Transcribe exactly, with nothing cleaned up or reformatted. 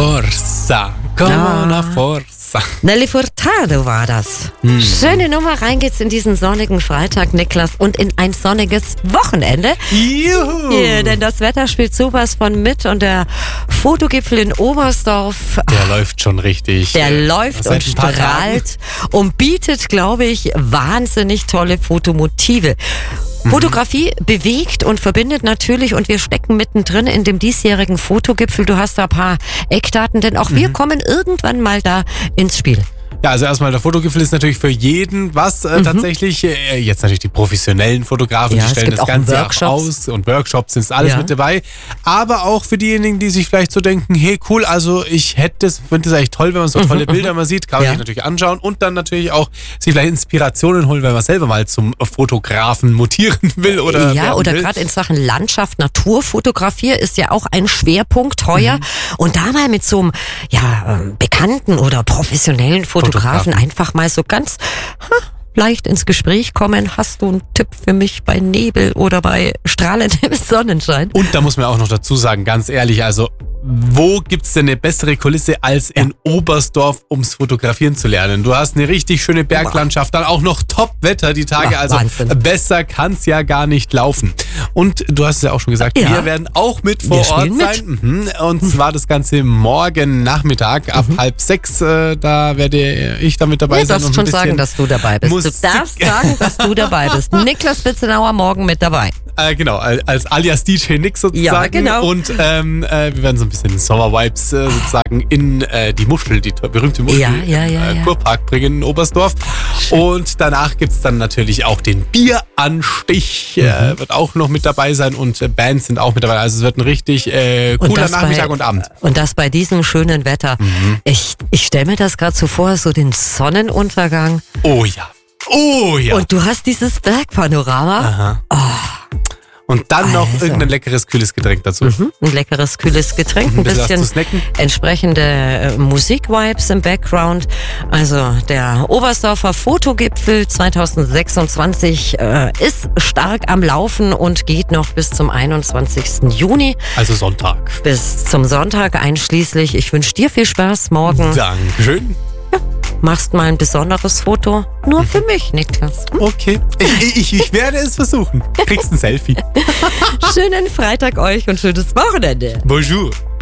Forza, con la forza. Nelly Furtado war das. Hm. Schöne Nummer, rein geht's in diesen sonnigen Freitag, Niklas, und in ein sonniges Wochenende. Juhu. Ja, denn das Wetter spielt sowas von mit und der Fotogipfel in Oberstdorf, Der ach, läuft schon richtig. der läuft und strahlt und bietet, glaube ich, wahnsinnig tolle Fotomotive. Fotografie bewegt und verbindet natürlich, und wir stecken mittendrin in dem diesjährigen Fotogipfel. Du hast da ein paar Eckdaten, denn auch wir kommen irgendwann mal da ins Spiel. Ja, also erstmal, der Fotogipfel ist natürlich für jeden was äh, mhm. tatsächlich. Äh, jetzt natürlich die professionellen Fotografen, ja, die stellen das Ganze auch Workshops. aus, und Workshops sind alles ja. mit dabei. Aber auch für diejenigen, die sich vielleicht so denken, hey cool, also ich hätte es, finde es eigentlich toll, wenn man so tolle Bilder mal sieht, kann man ja. sich natürlich anschauen und dann natürlich auch sich vielleicht Inspirationen holen, wenn man selber mal zum Fotografen mutieren will oder Ja, oder gerade in Sachen Landschaft, Naturfotografie ist ja auch ein Schwerpunkt heuer. Mhm. Und da mal mit so einem ja, bekannten oder professionellen Fotografen, Fotografen einfach mal so ganz ha, leicht ins Gespräch kommen. Hast du einen Tipp für mich bei Nebel oder bei strahlendem Sonnenschein? Und da muss man auch noch dazu sagen, ganz ehrlich, also wo gibt's denn eine bessere Kulisse als in ja. Oberstdorf, ums Fotografieren zu lernen? Du hast eine richtig schöne Berglandschaft, dann auch noch Top-Wetter die Tage, also Wahnsinn. Besser kann's ja gar nicht laufen. Und du hast es ja auch schon gesagt, ja. wir werden auch mit vor wir Ort sein. Mhm. Und mhm. zwar das Ganze morgen Nachmittag ab mhm. halb sechs, äh, da werde ich da mit dabei ja, sein. Du darfst schon sagen, dass du dabei bist. Musik. Du darfst sagen, dass du dabei bist. Niklas Spitzenauer morgen mit dabei. Äh, genau, als alias D J Nick sozusagen. Ja, genau. Und ähm, äh, wir werden so ein bisschen Sommer-Vibes äh, sozusagen in äh, die Muschel, die berühmte Muschel, ja, ja, ja, äh, ja. Kurpark bringen in Oberstdorf. Schön. Und danach gibt's dann natürlich auch den Bieranstich, mhm. äh, wird auch noch mit dabei sein, und äh, Bands sind auch mit dabei. Also es wird ein richtig äh, cooler Nachmittag bei, und Abend. Und das bei diesem schönen Wetter. Mhm. Ich, ich stelle mir das gerade so vor, so den Sonnenuntergang. Oh ja. Oh ja. Und du hast dieses Bergpanorama. Aha. Oh. Und dann noch also. irgendein leckeres, kühles Getränk dazu. Mhm, ein leckeres, kühles Getränk, ein, ein bisschen, bisschen entsprechende äh, Musik-Vibes im Background. Also der Oberstdorfer Fotogipfel zwanzig sechsundzwanzig äh, ist stark am Laufen und geht noch bis zum einundzwanzigsten Juni. Also Sonntag. Bis zum Sonntag einschließlich. Ich wünsche dir viel Spaß morgen. Dankeschön. Machst mal ein besonderes Foto. Nur für mich, Niklas. Okay, ich, ich, ich werde es versuchen. Kriegst ein Selfie. Schönen Freitag euch und schönes Wochenende. Bonjour.